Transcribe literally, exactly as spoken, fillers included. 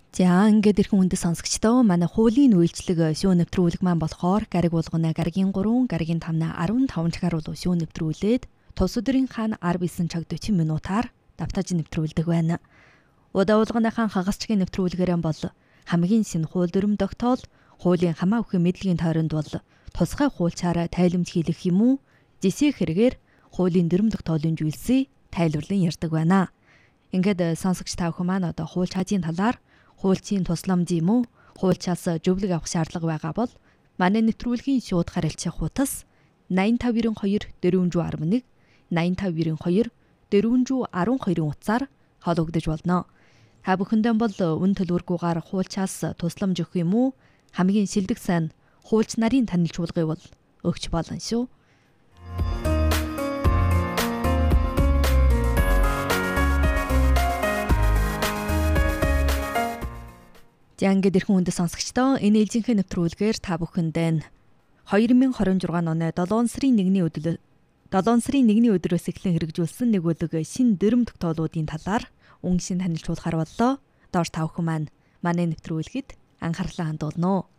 За ингээд ирхэн хүндэс сонсогчдоо манай хуулийн үйлчлэг шүүн нэвтрүүлэг маань болохоор гариг болгоно гаригийн гурван, гаригийн тавна арван таван цагаар бол шүүн нэвтрүүлээд тус өдрийн хаана арав эсэн цаг дөрвөн минутаар давтааж нэвтрүүлдэг байна. Удаа болгоныхан хагасчгийн нэвтрүүлгээрэн бол хамгийн шинэ хууль дүрм тогтоол, хуулийн хамаа өхөн мэдлэгийн тойронд бол тусгай хуульчаараа тайлбар хийх юм уу? Жишээ хэрэгээр хуулийн дүрм тогтоолын зүйлсийг тайлбарлан ярьдаг байна. Ингээд сонсогч та бүхэн маань одоо хууль чаажийн талаар хуульчийн тусламж юм уу? Хуульчаас зөвлөг авах шаардлага байгаа бол манай нэвтрүүлгийн шууд харилцах хуудас найман тав ерөн хоёр дөрвөн арав нэг, найман тав ерөн хоёр дөрвөн арав хоёрын утсаар холбогдож болно. Та бүхэндээ бол үн төлбөргүйгээр хуульчаас тусламж өгөх юм уу? Хамгийн шилдэг сайн хуульч нарын танилцуулгыг бол өгч болно шүү. За ингээд ирхэн хүндэс сонсогчдоо энэ ээлжийнхээ нэвтрүүлгээр та бүхэндээ хоёр мянга хорин жургаан оны долоон сарын нэгний өдөр долоон сарын нэгний өдрөөс эхлэн хэрэгжүүлсэн нэг үлэг шинэ дүрм тогтоолуудын талаар өнгө шин танилцуулахар боллоо. Доор та бүхэн маань манай нэвтрүүлгэд анхаарлаа хандуулно.